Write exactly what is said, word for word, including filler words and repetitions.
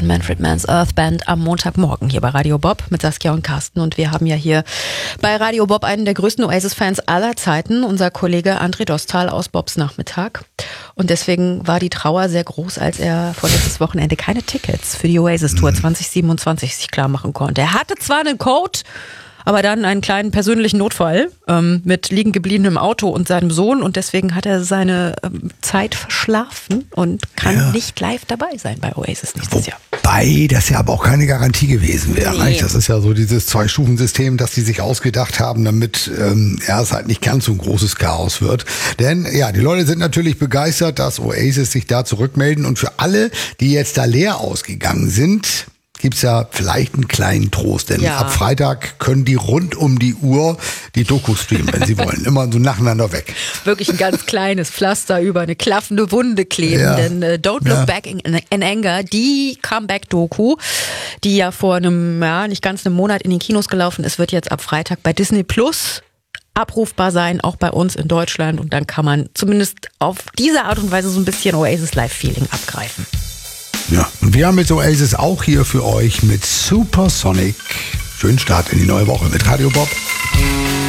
von Manfred Mann's Earth Band am Montagmorgen hier bei Radio Bob mit Saskia und Carsten. Und wir haben ja hier bei Radio Bob einen der größten Oasis-Fans aller Zeiten, unser Kollege André Dostal aus Bobs Nachmittag. Und deswegen war die Trauer sehr groß, als er vorletztes Wochenende keine Tickets für die Oasis-Tour zwanzig siebenundzwanzig sich klar machen konnte. Er hatte zwar einen Code, aber dann einen kleinen persönlichen Notfall ähm, mit liegen gebliebenem Auto und seinem Sohn und deswegen hat er seine ähm, Zeit verschlafen und kann ja. nicht live dabei sein bei Oasis nächstes Jahr. Wobei das ja aber auch keine Garantie gewesen wäre. Nee. Das ist ja so dieses Zwei-Stufen-System, das die sich ausgedacht haben, damit ähm, ja, es halt nicht ganz so ein großes Chaos wird. Denn ja, die Leute sind natürlich begeistert, dass Oasis sich da zurückmelden und für alle, die jetzt da leer ausgegangen sind, gibt's ja vielleicht einen kleinen Trost, denn ja. ab Freitag können die rund um die Uhr die Doku streamen, wenn sie wollen. Immer so nacheinander weg. Wirklich ein ganz kleines Pflaster über eine klaffende Wunde kleben, Ja. denn äh, Don't Look Ja. Back in, in Anger, die Comeback-Doku, die ja vor einem, ja, nicht ganz einem Monat in den Kinos gelaufen ist, wird jetzt ab Freitag bei Disney Plus abrufbar sein, auch bei uns in Deutschland und dann kann man zumindest auf diese Art und Weise so ein bisschen Oasis Live-Feeling abgreifen. Ja, und wir haben mit Oasis auch hier für euch mit Supersonic. Schönen Start in die neue Woche mit Radio Bob.